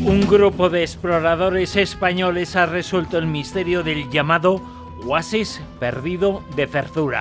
Un grupo de exploradores españoles ha resuelto el misterio del llamado oasis perdido de Zerzura.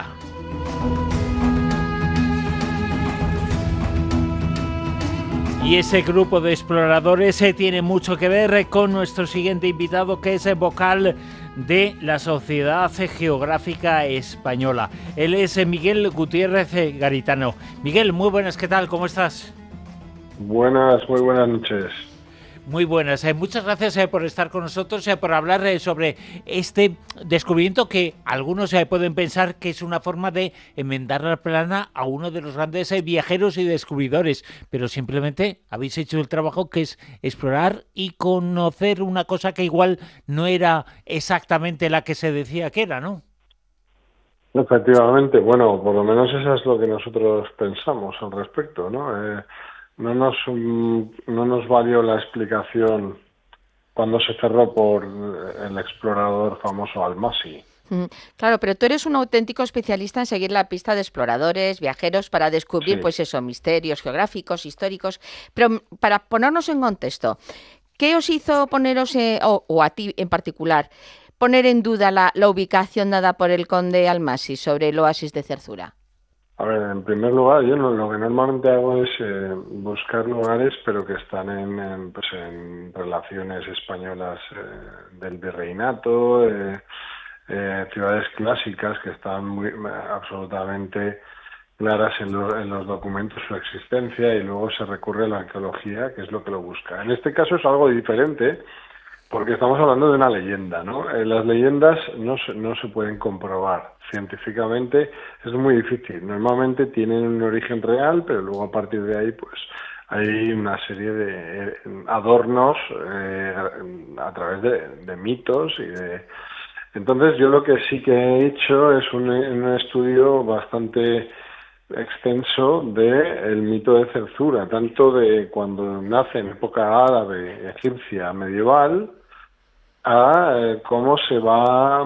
Y ese grupo de exploradores tiene mucho que ver con nuestro siguiente invitado, que es el vocal de la Sociedad Geográfica Española. Él es Miguel Gutiérrez Garitano. Miguel, muy buenas, ¿qué tal? ¿Cómo estás? Buenas, muy buenas noches. Muy buenas. Muchas gracias por estar con nosotros, por hablar sobre este descubrimiento que algunos pueden pensar que es una forma de enmendar la plana a uno de los grandes viajeros y descubridores, pero simplemente habéis hecho el trabajo que es explorar y conocer una cosa que igual no era exactamente la que se decía que era, ¿no? Efectivamente, bueno, por lo menos eso es lo que nosotros pensamos al respecto, ¿no? No nos valió la explicación cuando se cerró por el explorador famoso Almasi. Claro, pero tú eres un auténtico especialista en seguir la pista de exploradores, viajeros, para descubrir, sí, misterios geográficos, históricos. Pero para ponernos en contexto, ¿qué os hizo poneros, o a ti en particular, poner en duda la ubicación dada por el conde Almasi sobre el oasis de Zerzura? A ver, en primer lugar, yo lo que normalmente hago es buscar lugares, pero que están en relaciones españolas del virreinato, ciudades clásicas que están absolutamente claras en los documentos su existencia, y luego se recurre a la arqueología, que es lo que lo busca. En este caso es algo diferente, porque estamos hablando de una leyenda, ¿no? Las leyendas no se pueden comprobar científicamente, es muy difícil. Normalmente tienen un origen real, pero luego a partir de ahí pues hay una serie de adornos a través de mitos y de... Entonces yo lo que sí que he hecho es un estudio bastante extenso del mito de Zerzura, tanto de cuando nace en época árabe, egipcia, medieval, a cómo se va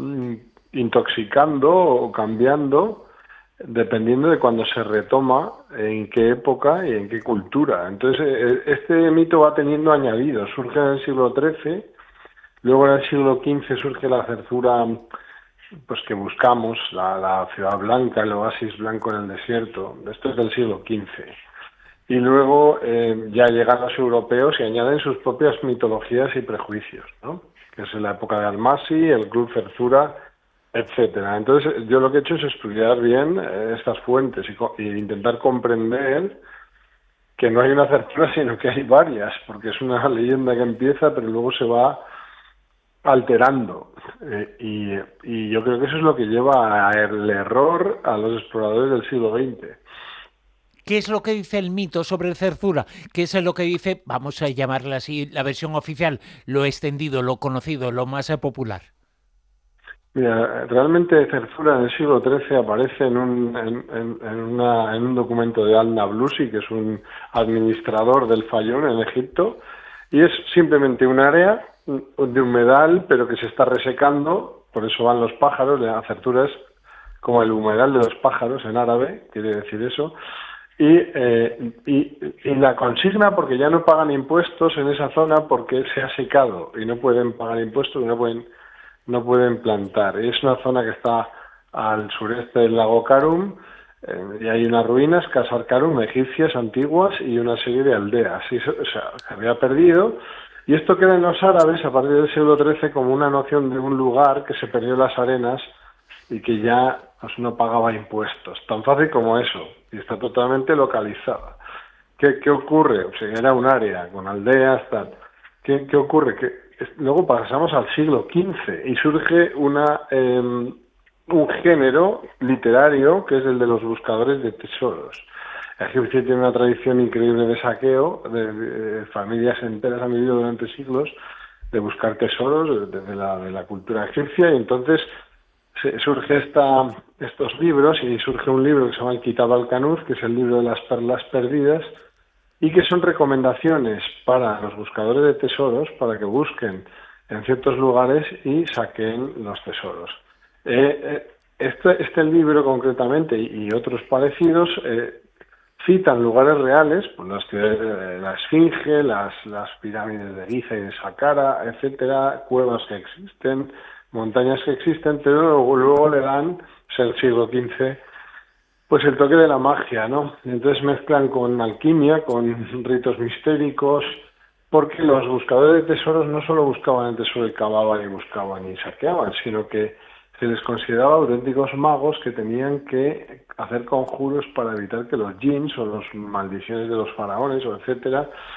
intoxicando o cambiando dependiendo de cuando se retoma, en qué época y en qué cultura. Entonces este mito va teniendo añadidos, surge en el siglo XIII, luego en el siglo XV surge la Zerzura, pues que buscamos, la ciudad blanca, el oasis blanco en el desierto. Esto es del siglo XV. Y luego ya llegan los europeos y añaden sus propias mitologías y prejuicios, ¿no? Que es en la época de Almasi, el Club Zerzura, etcétera. Entonces yo lo que he hecho es estudiar bien estas fuentes y intentar comprender que no hay una Zerzura, sino que hay varias, porque es una leyenda que empieza, pero luego se va alterando, y yo creo que eso es lo que lleva al error a los exploradores del siglo XX. ¿Qué es lo que dice el mito sobre el Zerzura? ¿Qué es lo que dice, vamos a llamarla así, la versión oficial, lo extendido, lo conocido, lo más popular? Mira, realmente Zerzura en el siglo XIII aparece en un documento de al-Nablusi, que es un administrador del Fayón en Egipto, y es simplemente un área de humedal, pero que se está resecando, por eso van los pájaros. La Zerzura es como el humedal de los pájaros en árabe, quiere decir eso, y la consigna, porque ya no pagan impuestos en esa zona porque se ha secado y no pueden pagar impuestos, no pueden plantar. Es una zona que está al sureste del lago Karun, y hay unas ruinas, Casar Karun, egipcias antiguas, y una serie de aldeas. O sea, se había perdido. Y esto queda en los árabes a partir del siglo XIII como una noción de un lugar que se perdió en las arenas y que ya pues, no pagaba impuestos. Tan fácil como eso. Y está totalmente localizada. ¿Qué ocurre? O sea, era un área con aldeas, tal. ¿Qué ocurre? Que luego pasamos al siglo XV y surge un género literario que es el de los buscadores de tesoros. Egipcia tiene una tradición increíble de saqueo, de familias enteras han vivido durante siglos de buscar tesoros de la cultura egipcia, y entonces surge estos libros, y surge un libro que se llama el Kitab al-Kanuz, que es el libro de las perlas perdidas, y que son recomendaciones para los buscadores de tesoros para que busquen en ciertos lugares y saquen los tesoros. Este libro concretamente y otros parecidos citan lugares reales, pues las ciudades de la Esfinge, las pirámides de Giza y de Saqqara, etcétera, cuevas que existen, montañas que existen, pero luego le dan, es el siglo XV, pues el toque de la magia, ¿no? Entonces mezclan con alquimia, con ritos mistéricos, porque los buscadores de tesoros no solo buscaban el tesoro y cavaban y buscaban y saqueaban, sino que se les consideraba auténticos magos que tenían que hacer conjuros para evitar que los jinns o las maldiciones de los faraones o etcétera